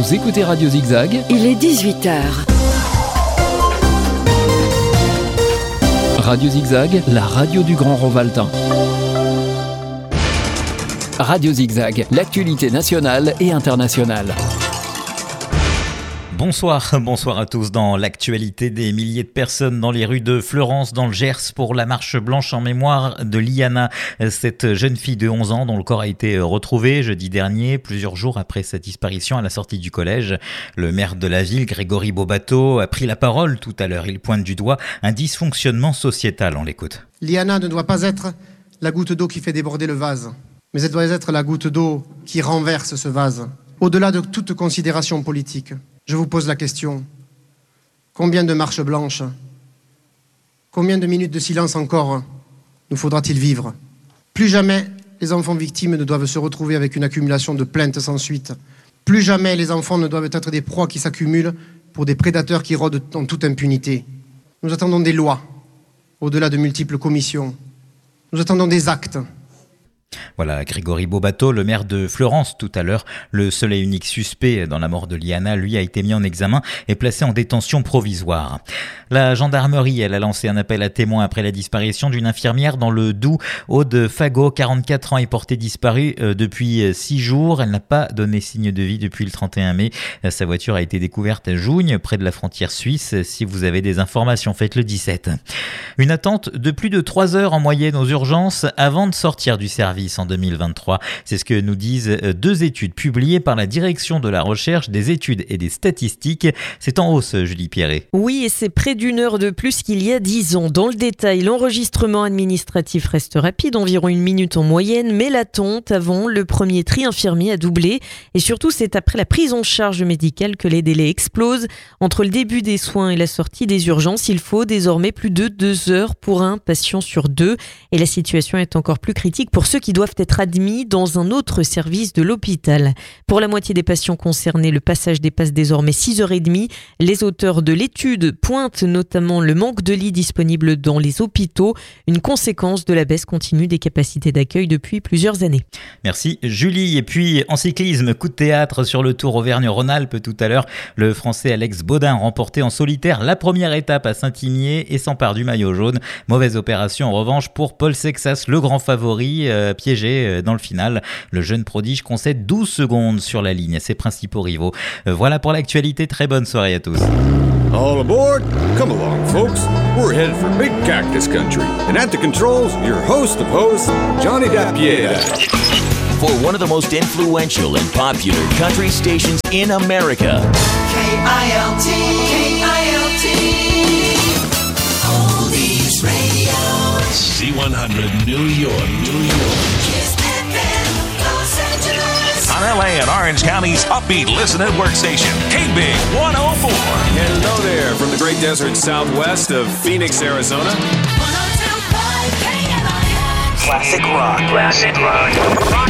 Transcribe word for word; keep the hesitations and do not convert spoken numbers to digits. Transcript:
Vous écoutez Radio Zigzag. Il est dix-huit heures. Radio Zigzag, la radio du Grand Rovaltain. Radio Zigzag, l'actualité nationale et internationale. Bonsoir, bonsoir à tous. Dans l'actualité, des milliers de personnes dans les rues de Fleurance, dans le Gers, pour la marche blanche en mémoire de Liana, cette jeune fille de onze ans dont le corps a été retrouvé jeudi dernier, plusieurs jours après sa disparition à la sortie du collège. Le maire de la ville, Grégory Bobato, a pris la parole tout à l'heure. Il pointe du doigt un dysfonctionnement sociétal. On l'écoute. Liana ne doit pas être la goutte d'eau qui fait déborder le vase, mais elle doit être la goutte d'eau qui renverse ce vase. Au-delà de toute considération politique, je vous pose la question. Combien de marches blanches, combien de minutes de silence encore nous faudra-t-il vivre ? Plus jamais les enfants victimes ne doivent se retrouver avec une accumulation de plaintes sans suite. Plus jamais les enfants ne doivent être des proies qui s'accumulent pour des prédateurs qui rôdent en toute impunité. Nous attendons des lois, au-delà de multiples commissions. Nous attendons des actes. Voilà, Grégory Bobato, le maire de Fleurance tout à l'heure. Le seul et unique suspect dans la mort de Liana, lui, a été mis en examen et placé en détention provisoire. La gendarmerie, elle a lancé un appel à témoins après la disparition d'une infirmière dans le Doubs. Aude Fagot, quarante-quatre ans, est portée disparue euh, depuis six jours. Elle n'a pas donné signe de vie depuis le trente et un mai. Sa voiture a été découverte à Jougne, près de la frontière suisse. Si vous avez des informations, faites le dix-sept. Une attente de plus de trois heures en moyenne aux urgences avant de sortir du service en deux mille vingt-trois. C'est ce que nous disent deux études publiées par la Direction de la Recherche, des Études et des Statistiques. C'est en hausse, Julie Pierret. Oui, et c'est près d'une heure de plus qu'il y a dix ans. Dans le détail, l'enregistrement administratif reste rapide, environ une minute en moyenne, mais l'attente avant le premier tri infirmier a doublé. Et surtout, c'est après la prise en charge médicale que les délais explosent. Entre le début des soins et la sortie des urgences, il faut désormais plus de deux heures pour un patient sur deux. Et la situation est encore plus critique pour ceux qui doivent être admis dans un autre service de l'hôpital. Pour la moitié des patients concernés, le passage dépasse désormais six heures trente. Les auteurs de l'étude pointent notamment le manque de lits disponibles dans les hôpitaux, une conséquence de la baisse continue des capacités d'accueil depuis plusieurs années. Merci Julie. Et puis en cyclisme, coup de théâtre sur le Tour Auvergne-Rhône-Alpes tout à l'heure. Le Français Alex Baudin remportait en solitaire la première étape à Saint-Imier et s'empare du maillot jaune. Mauvaise opération en revanche pour Paul Sexas, le grand favori, euh, piégé dans le final. Le jeune prodige concède douze secondes sur la ligne à ses principaux rivaux. Voilà pour l'actualité. Très bonne soirée à tous. All aboard! Come along, folks. We're headed for Big Cactus Country. And at the controls, your host of hosts, Johnny Dapieta. For one of the most influential and popular country stations in America. K I L T, K I L T, Oldies Radio. Z one hundred New York, New York. Kiss F M, Los Angeles. On L A and Orange County's upbeat listen and work station, K-Big one oh four. Hello there from the great desert southwest of Phoenix, Arizona. one oh two point five K N I X. Classic rock, classic rock.